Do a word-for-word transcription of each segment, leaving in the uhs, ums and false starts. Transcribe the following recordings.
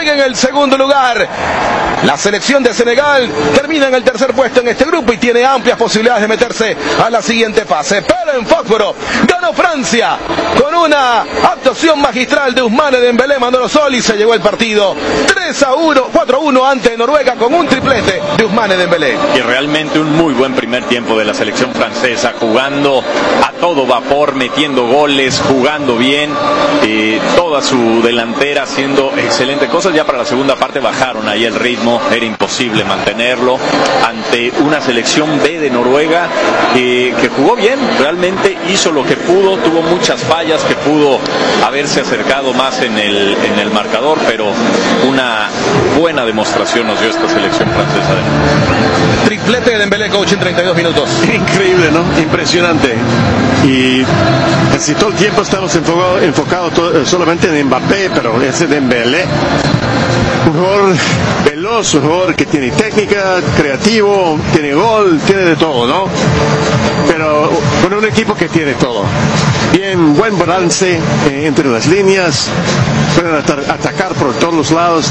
Sigue en el segundo lugar. La selección de Senegal termina en el tercer puesto en este grupo y tiene amplias posibilidades de meterse a la siguiente fase. Pero en Fósforo ganó Francia con una actuación magistral de Ousmane Dembélé, mandó los sol y se llevó el partido tres a uno, cuatro a uno ante Noruega con un triplete de Ousmane Dembélé. Y realmente un muy buen primer tiempo de la selección francesa, jugando a todo vapor, metiendo goles, jugando bien, eh, toda su delantera haciendo excelentes cosas. Ya para la segunda parte bajaron ahí el ritmo, era imposible mantenerlo ante una selección B de Noruega eh, que jugó bien, realmente hizo lo que pudo, tuvo muchas fallas, que pudo haberse acercado más en el, en el marcador, pero una buena demostración nos dio esta selección francesa. Triplete de Dembélé, coach, en treinta y dos minutos. Increíble, ¿no? Impresionante. Y casi todo el tiempo estamos enfocados enfocado todo, solamente en Mbappé, pero ese Dembélé, un jugador veloz, un jugador que tiene técnica, creativo, tiene gol, tiene de todo, ¿no? Pero con un equipo que tiene todo. Bien, buen balance eh, entre las líneas, pueden at- atacar por todos los lados.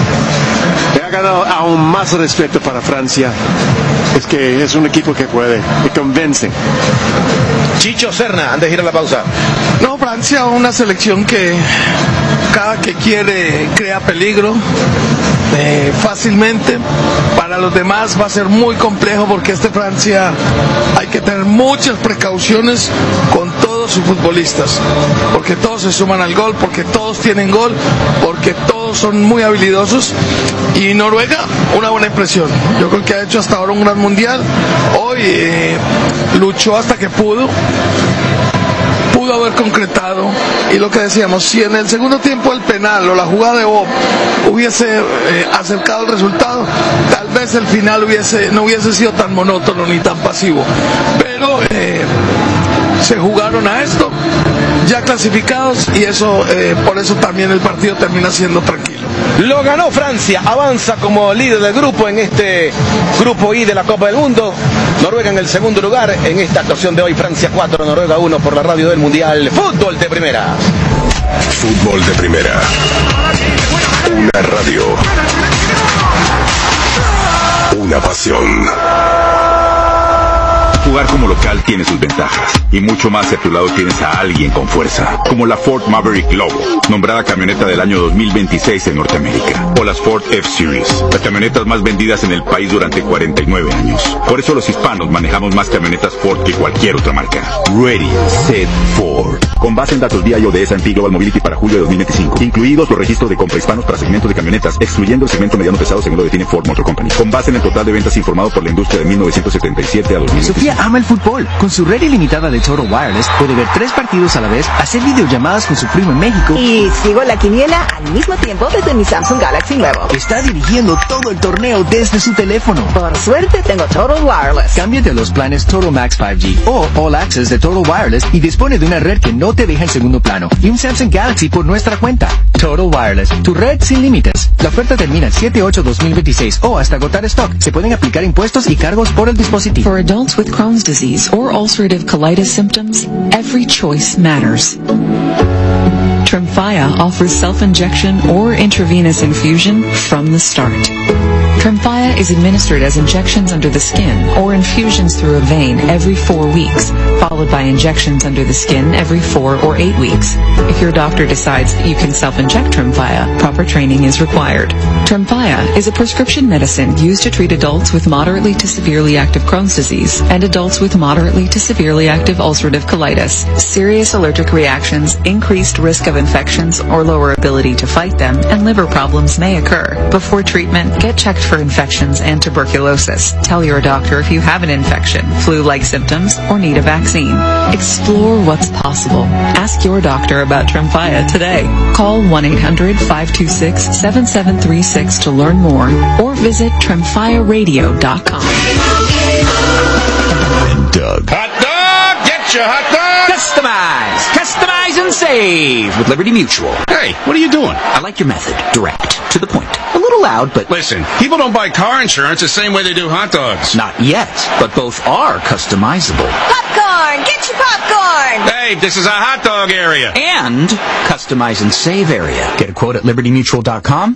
Le ha ganado aún más respeto para Francia. Es que es un equipo que puede, que convence. Chicho Serna, antes de ir a la pausa. No, Francia, una selección que cada que quiere crea peligro eh, fácilmente. Para los demás va a ser muy complejo porque este Francia hay que tener muchas precauciones con todos sus futbolistas, porque todos se suman al gol, porque todos tienen gol, porque todos son muy habilidosos. Y Noruega, una buena impresión. Yo creo que ha hecho hasta ahora un gran mundial. Hoy eh, luchó hasta que pudo. Pudo haber concretado, y lo que decíamos, si en el segundo tiempo el penal o la jugada de Bob hubiese eh, acercado el resultado, tal vez el final hubiese no hubiese sido tan monótono ni tan pasivo, pero eh, se jugaron a esto, ya clasificados, y eso eh, por eso también el partido termina siendo tranquilo. Lo ganó Francia, avanza como líder del grupo en este grupo I de la Copa del Mundo. Noruega en el segundo lugar en esta actuación de hoy. Francia cuatro, Noruega uno por la radio del Mundial. Fútbol de primera. Fútbol de primera. Una radio. Una pasión. Jugar como local tiene sus ventajas, y mucho más si a tu lado tienes a alguien con fuerza, como la Ford Maverick Lobo, nombrada camioneta del año dos mil veintiséis en Norteamérica, o las Ford F-Series, las camionetas más vendidas en el país durante cuarenta y nueve años. Por eso los hispanos manejamos más camionetas Ford que cualquier otra marca. Ready, Set, Ford. Con base en datos D I O de S and P Global Mobility para julio de dos mil veinticinco, incluidos los registros de compra hispanos para segmentos de camionetas, excluyendo el segmento mediano pesado según lo define Ford Motor Company. Con base en el total de ventas informado por la industria de mil novecientos setenta y siete a dos mil veinticinco. Sofía ama el fútbol. Con su red ilimitada de Total Wireless puede ver tres partidos a la vez, hacer videollamadas con su primo en México y sigo la quiniela al mismo tiempo desde mi Samsung Galaxy nuevo. Está dirigiendo todo el torneo desde su teléfono. Por suerte tengo Total Wireless. Cámbiate a los planes Total Max cinco G o All Access de Total Wireless y dispone de una red que no te deja en segundo plano y un Samsung Galaxy por nuestra cuenta. Total Wireless, tu red sin límites. La oferta termina el siete ocho dos mil veintiséis o hasta agotar stock. Se pueden aplicar impuestos y cargos por el dispositivo. For adults with Crohn's disease or ulcerative colitis symptoms, every choice matters. Tremfya offers self-injection or intravenous infusion from the start. Tremfya is administered as injections under the skin or infusions through a vein every four weeks, followed by injections under the skin every four or eight weeks. If your doctor decides that you can self-inject Tremfya, proper training is required. Tremfya is a prescription medicine used to treat adults with moderately to severely active Crohn's disease and adults with moderately to severely active ulcerative colitis. Serious allergic reactions, increased risk of infections or lower ability to fight them, and liver problems may occur. Before treatment, get checked for infections and tuberculosis. Tell your doctor if you have an infection, flu-like symptoms, or need a vaccine. Explore what's possible. Ask your doctor about Tremfya today. Call one eight hundred five two six seven seven three six to learn more or visit tremfya radio dot com. Doug. Hot dog! Get your hot dog! Customize! Customize and save with Liberty Mutual. Hey, what are you doing? I like your method. Direct. To the point. A little loud, but... Listen, people don't buy car insurance the same way they do hot dogs. Not yet, but both are customizable. Popcorn! Get your popcorn! Hey, this is a hot dog area. And customize and save area. Get a quote at liberty mutual dot com.